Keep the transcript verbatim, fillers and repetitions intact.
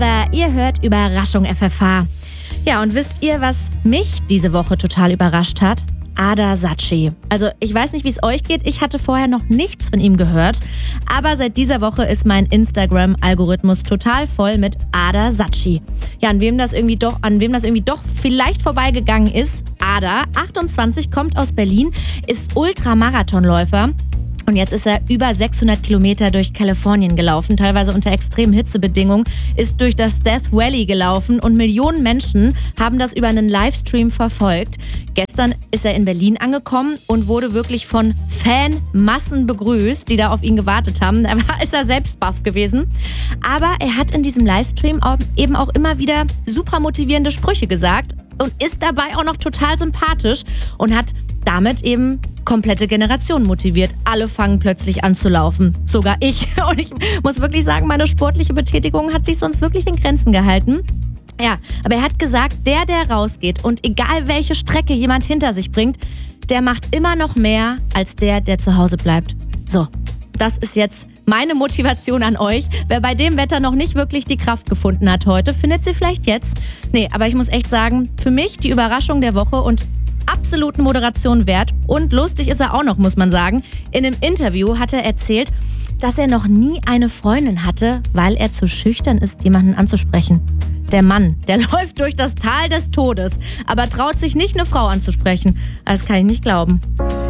Ihr hört Überraschung F F H. Ja, und wisst ihr, was mich diese Woche total überrascht hat? Ada Sacchi. Also ich weiß nicht, wie es euch geht. Ich hatte vorher noch nichts von ihm gehört. Aber seit dieser Woche ist mein Instagram-Algorithmus total voll mit Ada Sacchi. Ja, an wem das irgendwie doch, an wem das irgendwie doch vielleicht vorbeigegangen ist. Ada, achtundzwanzig, kommt aus Berlin, ist Ultramarathonläufer. Und jetzt ist er über sechshundert Kilometer durch Kalifornien gelaufen, teilweise unter extremen Hitzebedingungen, ist durch das Death Valley gelaufen und Millionen Menschen haben das über einen Livestream verfolgt. Gestern ist er in Berlin angekommen und wurde wirklich von Fanmassen begrüßt, die da auf ihn gewartet haben. Da war, ist er selbst baff gewesen. Aber er hat in diesem Livestream eben auch immer wieder super motivierende Sprüche gesagt und ist dabei auch noch total sympathisch und hat damit eben komplette Generationen motiviert. Alle fangen plötzlich an zu laufen. Sogar ich. Und ich muss wirklich sagen, meine sportliche Betätigung hat sich sonst wirklich in Grenzen gehalten. Ja, aber er hat gesagt, der, der rausgeht und egal welche Strecke jemand hinter sich bringt, der macht immer noch mehr als der, der zu Hause bleibt. So, das ist jetzt meine Motivation an euch. Wer bei dem Wetter noch nicht wirklich die Kraft gefunden hat heute, findet sie vielleicht jetzt. Nee, aber ich muss echt sagen, für mich die Überraschung der Woche und absoluten Moderation wert. Und lustig ist er auch noch, muss man sagen. In einem Interview hat er erzählt, dass er noch nie eine Freundin hatte, weil er zu schüchtern ist, jemanden anzusprechen. Der Mann, der läuft durch das Tal des Todes, aber traut sich nicht, eine Frau anzusprechen. Das kann ich nicht glauben.